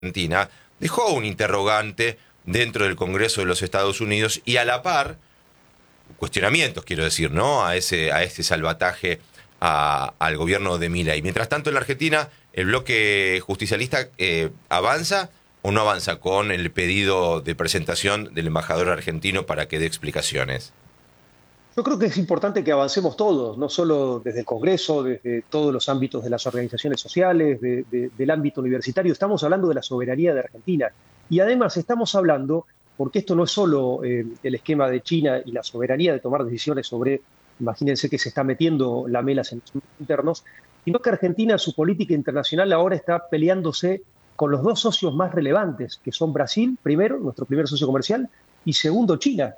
Argentina dejó un interrogante dentro del Congreso de los Estados Unidos y a la par, cuestionamientos, quiero decir, ¿no? A este salvataje al gobierno de Milei. Mientras tanto, en la Argentina, ¿el bloque justicialista avanza o no avanza con el pedido de presentación del embajador argentino para que dé explicaciones? Yo creo que es importante que avancemos todos, no solo desde el Congreso, desde todos los ámbitos de las organizaciones sociales, del ámbito universitario. Estamos hablando de la soberanía de Argentina. Y además estamos hablando, porque esto no es solo el esquema de China y la soberanía de tomar decisiones sobre, imagínense que se está metiendo lamelas en los asuntos internos, sino que Argentina, su política internacional ahora está peleándose con los dos socios más relevantes, que son Brasil, primero, nuestro primer socio comercial, y segundo, China.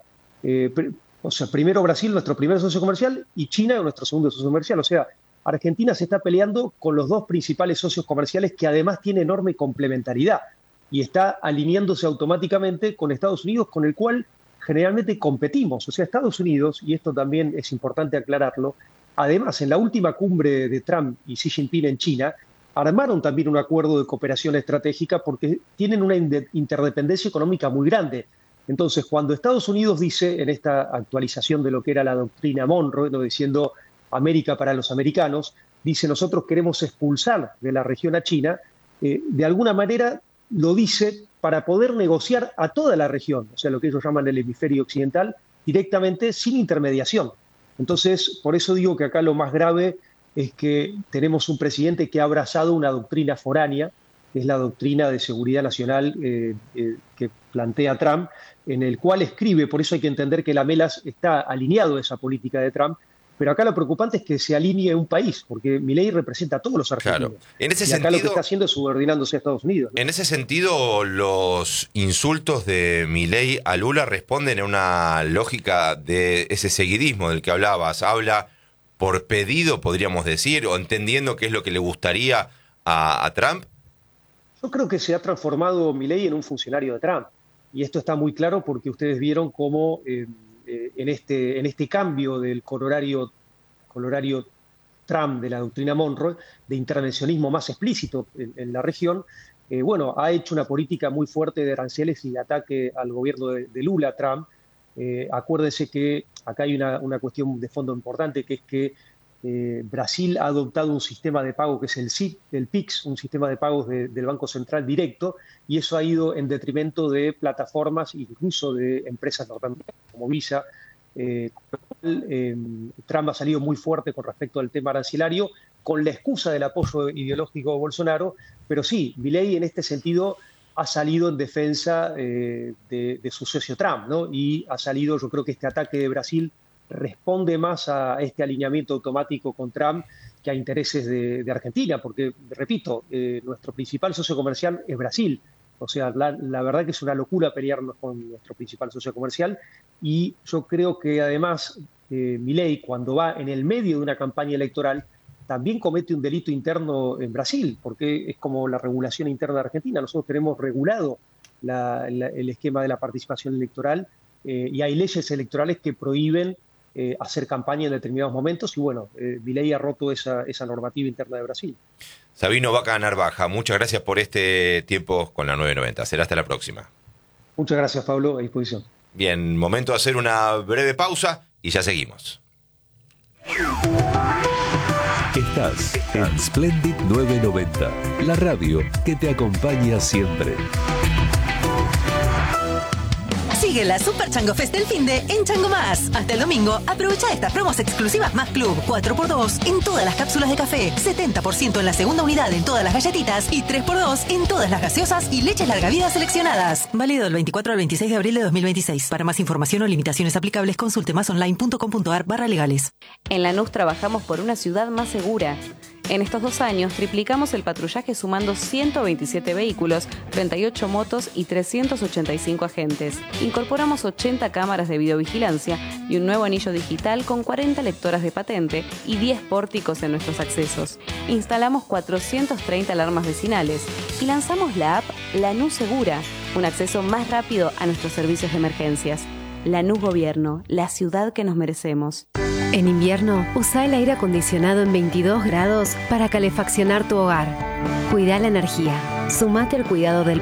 O sea, primero Brasil, nuestro primer socio comercial, y China, nuestro segundo socio comercial. O sea, Argentina se está peleando con los dos principales socios comerciales que además tiene enorme complementariedad y está alineándose automáticamente con Estados Unidos, con el cual generalmente competimos. O sea, Estados Unidos, y esto también es importante aclararlo, además en la última cumbre de Trump y Xi Jinping en China, armaron también un acuerdo de cooperación estratégica porque tienen una interdependencia económica muy grande. Entonces, cuando Estados Unidos dice, en esta actualización de lo que era la doctrina Monroe, ¿no?, diciendo América para los americanos, dice nosotros queremos expulsar de la región a China, de alguna manera lo dice para poder negociar a toda la región, o sea, lo que ellos llaman el hemisferio occidental, directamente sin intermediación. Entonces, por eso digo que acá lo más grave es que tenemos un presidente que ha abrazado una doctrina foránea, que es la doctrina de seguridad nacional que plantea Trump, en el cual escribe, por eso hay que entender que Lamelas está alineado a esa política de Trump, pero acá lo preocupante es que se alinee un país, porque Milei representa a todos los argentinos. Claro. En ese y sentido, acá lo que está haciendo es subordinándose a Estados Unidos, ¿no? En ese sentido, los insultos de Milei a Lula responden a una lógica de ese seguidismo del que hablabas. Habla por pedido, podríamos decir, o entendiendo qué es lo que le gustaría a Trump. Yo creo que se ha transformado Milei en un funcionario de Trump. Y esto está muy claro porque ustedes vieron cómo en este cambio del corolario Trump de la doctrina Monroe, de intervencionismo más explícito en la región, bueno, ha hecho una política muy fuerte de aranceles y de ataque al gobierno de Lula, Trump. Acuérdense que acá hay una cuestión de fondo importante, que es que Brasil ha adoptado un sistema de pago que es el PIX, un sistema de pagos del Banco Central directo, y eso ha ido en detrimento de plataformas, incluso de empresas norteamericanas como Visa. Trump ha salido muy fuerte con respecto al tema arancelario, con la excusa del apoyo ideológico de Bolsonaro, pero sí, Milei en este sentido ha salido en defensa de su socio Trump, ¿no? Y ha salido, yo creo que este ataque de Brasil responde más a este alineamiento automático con Trump que a intereses de Argentina, porque, repito, nuestro principal socio comercial es Brasil. O sea, la verdad que es una locura pelearnos con nuestro principal socio comercial, y yo creo que además Milei, cuando va en el medio de una campaña electoral, también comete un delito interno en Brasil, porque es como la regulación interna de Argentina. Nosotros tenemos regulado el esquema de la participación electoral y hay leyes electorales que prohíben hacer campaña en determinados momentos, y bueno, Milei ha roto esa normativa interna de Brasil. Sabino Vaca Narvaja, muchas gracias por este tiempo con la 990. Será hasta la próxima. Muchas gracias, Pablo, a disposición. Bien, momento de hacer una breve pausa y ya seguimos. Estás en Splendid 990, la radio que te acompaña siempre. Sigue la Super Chango Fest del finde en Chango Más. Hasta el domingo, aprovecha estas promos exclusivas Más Club, 4x2 en todas las cápsulas de café, 70% en la segunda unidad en todas las galletitas y 3x2 en todas las gaseosas y leches larga vida seleccionadas. Válido del 24 al 26 de abril de 2026. Para más información o limitaciones aplicables, consulte masonline.com.ar/legales. En Lanús trabajamos por una ciudad más segura. En estos 2 años triplicamos el patrullaje sumando 127 vehículos, 38 motos y 385 agentes. Incorporamos 80 cámaras de videovigilancia y un nuevo anillo digital con 40 lectoras de patente y 10 pórticos en nuestros accesos. Instalamos 430 alarmas vecinales y lanzamos la app Lanús Segura, un acceso más rápido a nuestros servicios de emergencias. Lanús Gobierno, la ciudad que nos merecemos. En invierno, usa el aire acondicionado en 22 grados para calefaccionar tu hogar. Cuida la energía. Sumate al cuidado del